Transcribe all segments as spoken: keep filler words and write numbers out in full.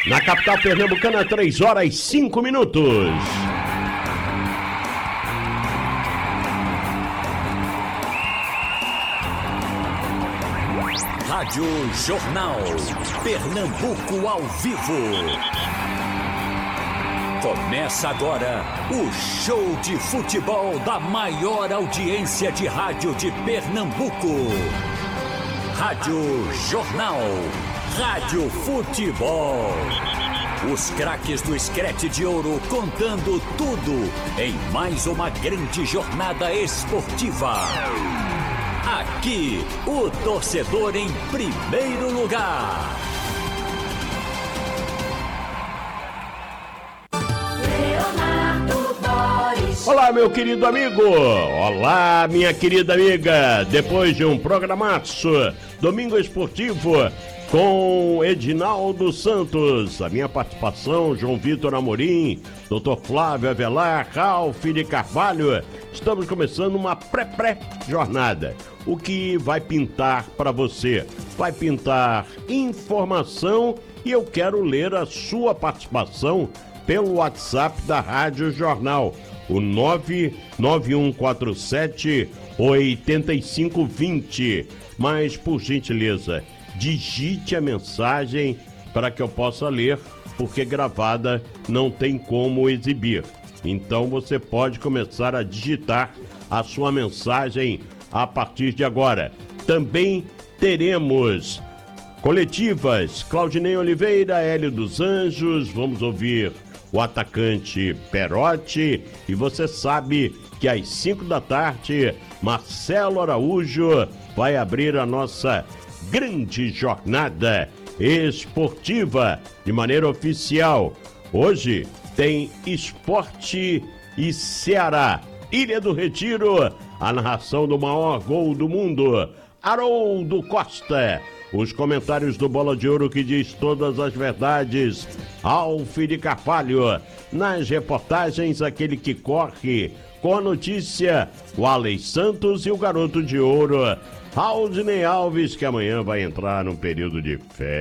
Na capital pernambucana, três horas e cinco minutos. Rádio Jornal Pernambuco ao vivo. Começa agora o show de futebol da maior audiência de rádio de Pernambuco. Rádio Jornal, Rádio Futebol. Os craques do Screte de Ouro contando tudo em mais uma grande jornada esportiva. Aqui, o torcedor em primeiro lugar. Olá, meu querido amigo. Olá, minha querida amiga. Depois de um programaço, Domingo Esportivo com Edinaldo Santos. A minha participação, João Vitor Amorim, doutor Flávio Avelar, Ralf de Carvalho. Estamos começando uma pré-pré-jornada. O que vai pintar para você? Vai pintar informação e eu quero ler a sua participação pelo WhatsApp da Rádio Jornal. O nove nove um quatro sete oito cinco dois zero. Mas, por gentileza, digite a mensagem para que eu possa ler, porque gravada não tem como exibir. Então você pode começar a digitar a sua mensagem a partir de agora. Também teremos coletivas, Claudinei Oliveira, Hélio dos Anjos, vamos ouvir o atacante Perotti, e você sabe que às cinco da tarde, Marcelo Araújo vai abrir a nossa grande jornada esportiva de maneira oficial. Hoje tem Esporte e Ceará, Ilha do Retiro, a narração do maior gol do mundo, Haroldo Costa. Os comentários do Bola de Ouro que diz todas as verdades, Ralf de Carvalho. Nas reportagens, aquele que corre com a notícia, o Alex Santos e o Garoto de Ouro, Aldinei Alves, que amanhã vai entrar num período de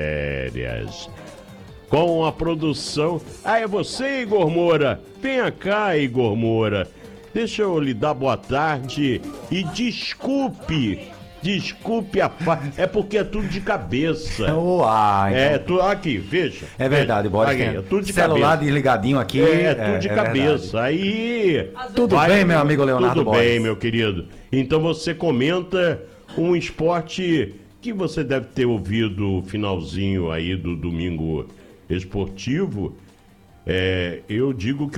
férias. Com a produção... Ah, é você, Igor Moura? Venha cá, Igor Moura. Deixa eu lhe dar boa tarde e desculpe... Desculpe a fa... É porque é tudo de cabeça. Uai, então... É, tu... aqui, veja. É verdade, bora. É tudo de celular cabeça. desligadinho aqui. É, é tudo de é, cabeça. É Aí. Tudo vai... bem, meu amigo Leonardo Tudo Borges? bem, meu querido. Então você comenta um esporte que você deve ter ouvido o finalzinho aí do Domingo Esportivo. É, eu digo que